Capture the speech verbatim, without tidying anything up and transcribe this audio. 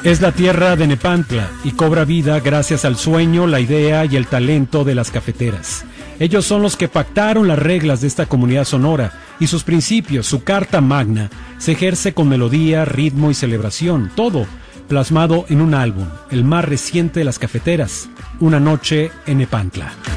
Es la tierra de Nepantla y cobra vida gracias al sueño, la idea y el talento de las cafeteras. Ellos son los que pactaron las reglas de esta comunidad sonora y sus principios, su carta magna, se ejerce con melodía, ritmo y celebración, todo plasmado en un álbum, el más reciente de las cafeteras, Una noche en Nepantla.